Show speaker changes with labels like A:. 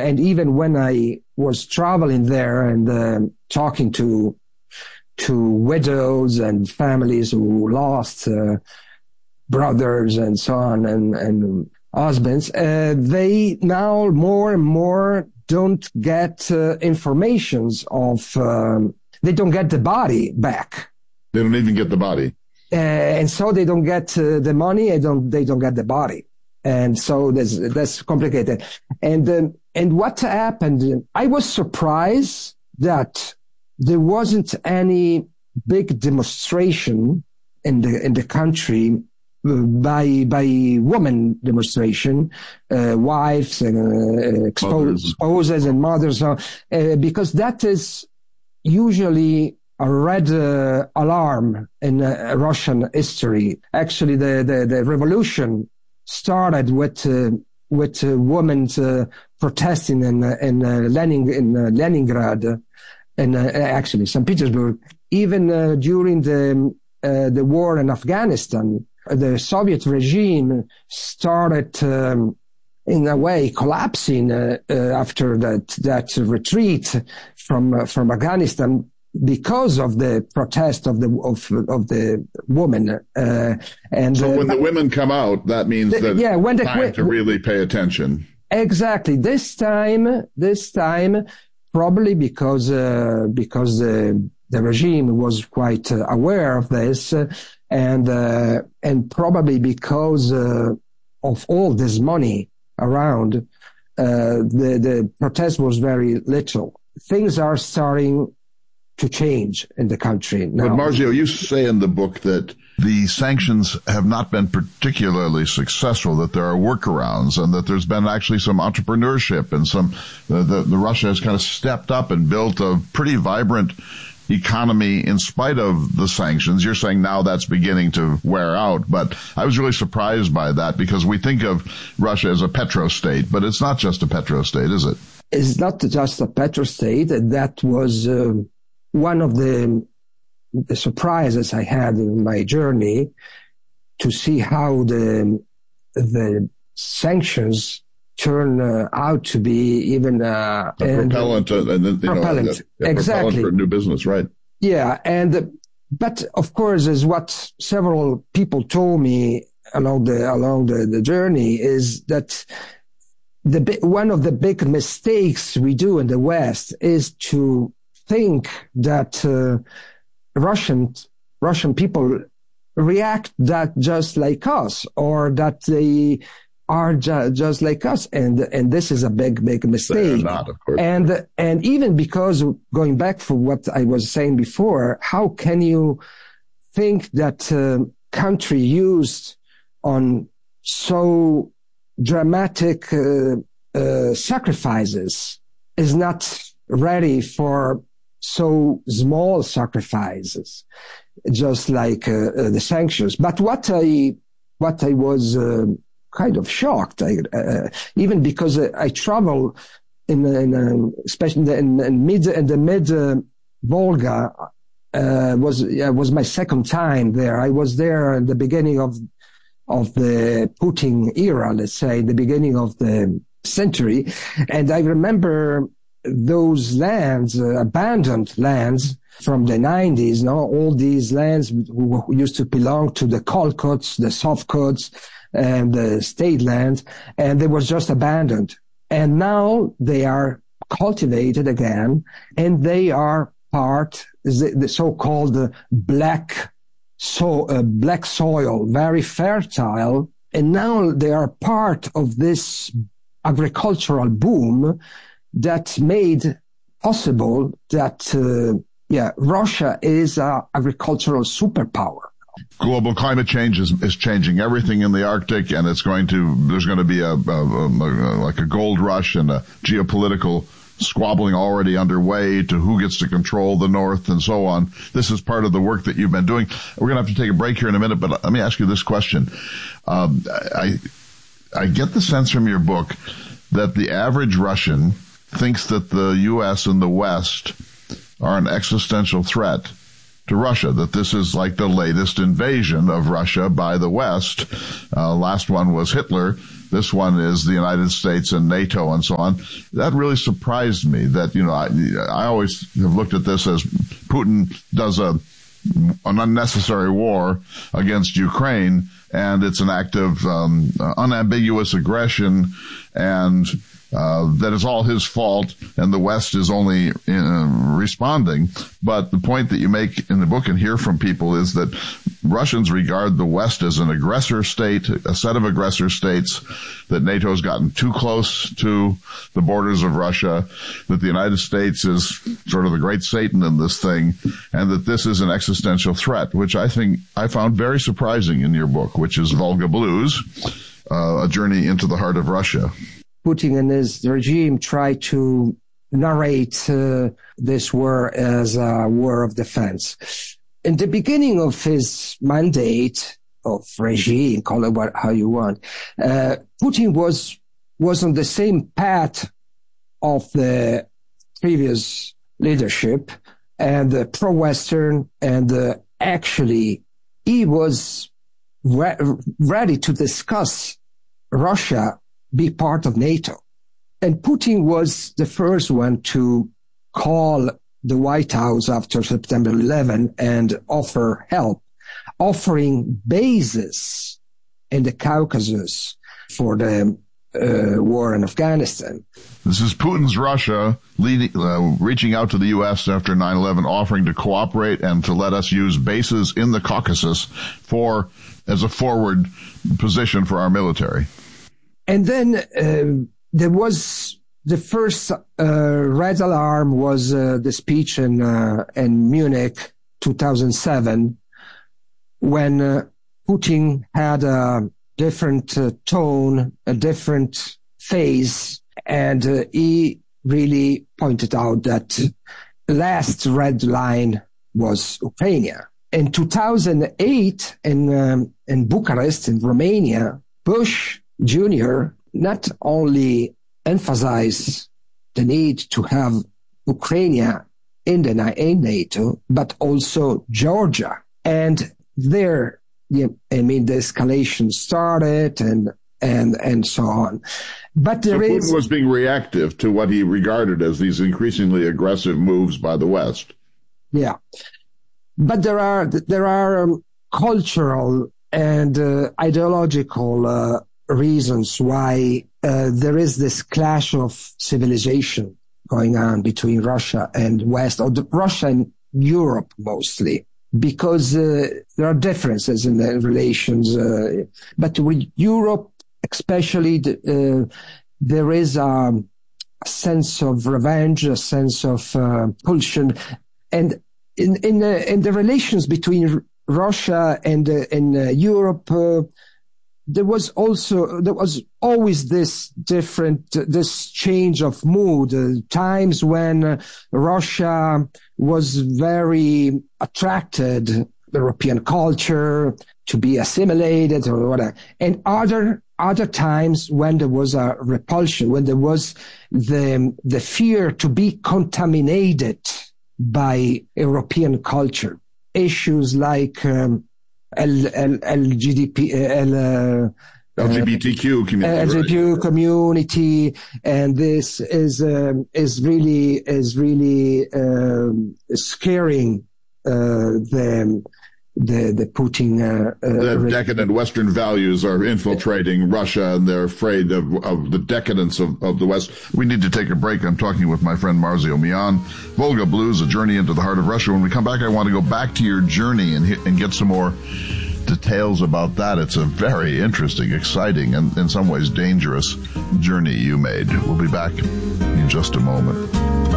A: and even when I was traveling there and talking to widows and families who lost brothers and so on and husbands, they now more and more don't get informations of, they don't get the body back.
B: They don't even get the body.
A: And so they don't get the money, and they don't get the body. And so that's complicated. And what happened, I was surprised that there wasn't any big demonstration in the country by women demonstration, wives and spouses and mothers, because that is usually a red alarm in Russian history. Actually, the revolution started with women protesting in Leningrad and actually St. Petersburg. Even during the war in Afghanistan, the Soviet regime started in a way collapsing after that retreat from Afghanistan, because of the protest of the women. And
B: so when the women come out, that means time to really pay attention.
A: Exactly. This time, probably because the regime was quite aware of this, and probably because of all this money around, the protest was very little. Things are starting to change in the country now.
B: But Marzio, you say in the book that the sanctions have not been particularly successful, that there are workarounds, and that there's been actually some entrepreneurship and some, the Russia has kind of stepped up and built a pretty vibrant economy in spite of the sanctions. You're saying now that's beginning to wear out, but I was really surprised by that, because we think of Russia as a petrostate, but it's not just a petrostate, is it?
A: It's not just a petrostate. That was one of the surprises I had in my journey, to see how the sanctions turn out to be even a
B: propellant,
A: exactly,
B: for new business, right?
A: Yeah, but of course, as what several people told me along the journey, is that one of the big mistakes we do in the West is to think that Russian people react that just like us, or that they are just like us, and this is a big mistake.
B: Not, of course.
A: And even because, going back for what I was saying before, how can you think that country used on so dramatic sacrifices is not ready for so small sacrifices, just like the sanctions? But what I was kind of shocked, even because I travel especially in the mid Volga, was my second time there. I was there at the beginning of the Putin era, let's say, the beginning of the century, and I remember those lands, abandoned lands from the 90s, all these lands who used to belong to the Kolkhots, the Sovkhots, and the state lands, and they were just abandoned. And now they are cultivated again, and they are part, the so-called black soil, very fertile, and now they are part of this agricultural boom that made possible that, Russia is an agricultural superpower.
B: Global climate change is changing everything in the Arctic, and there's going to be like a gold rush and a geopolitical squabbling already underway to who gets to control the North and so on. This is part of the work that you've been doing. We're going to have to take a break here in a minute, but let me ask you this question. I get the sense from your book that the average Russian thinks that the U.S. and the West are an existential threat to Russia, that this is like the latest invasion of Russia by the West. Last one was Hitler, This one is the United States and NATO and so on. That really surprised me that, I always have looked at this as Putin does an unnecessary war against Ukraine, and it's an act of unambiguous aggression, and that it's all his fault, and the West is only responding. But the point that you make in the book and hear from people is that Russians regard the West as an aggressor state, a set of aggressor states, that NATO has gotten too close to the borders of Russia, that the United States is sort of the great Satan in this thing, and that this is an existential threat, which I think I found very surprising in your book, which is Volga Blues, A Journey into the Heart of Russia.
A: Putin and his regime try to narrate this war as a war of defense. In the beginning of his mandate, of regime, call it how you want, Putin was on the same path of the previous leadership, and pro-Western, and actually he was ready to discuss Russia be part of NATO. And Putin was the first one to call the White House after September 11 and offer help, offering bases in the Caucasus for the war in Afghanistan.
B: This is Putin's Russia reaching out to the U.S. after 9/11, offering to cooperate and to let us use bases in the Caucasus as a forward position for our military.
A: And then there was the first red alarm was the speech in Munich 2007, when Putin had a different tone, a different phase, and he really pointed out that the last red line was Ukraine. In 2008, in Bucharest, in Romania, Bush Jr. not only emphasized the need to have Ukraine in NATO, but also Georgia. And there, the escalation started and so on. But
B: Putin was being reactive to what he regarded as these increasingly aggressive moves by the West.
A: Yeah. But there are cultural and ideological reasons why there is this clash of civilization going on between Russia and West, or Russia and Europe mostly, because there are differences in the relations. But with Europe, especially, there is a sense of revenge, a sense of pulsion, and in the relations between Russia and Europe. There was always this change of mood, times when Russia was very attracted to European culture, to be assimilated or whatever, and other times when there was a repulsion, when there was the fear to be contaminated by European culture. Issues like LGBTQ community, and this is really scaring the Putin.
B: The decadent Western values are infiltrating Russia, and they're afraid of the decadence of the West. We need to take a break. I'm talking with my friend Marzio Mian. Volga Blues, A Journey into the Heart of Russia. When we come back, I want to go back to your journey and get some more details about that. It's a very interesting, exciting, and in some ways dangerous journey you made. We'll be back in just a moment.